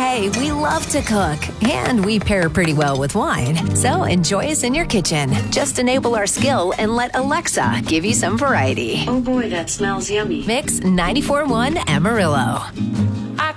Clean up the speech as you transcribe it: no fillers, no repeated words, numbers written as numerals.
Hey, we love to cook, and we pair pretty well with wine. So enjoy us in your kitchen. Just enable our skill and let Alexa give you some variety. Oh boy, that smells yummy. Mix 94.1 Amarillo.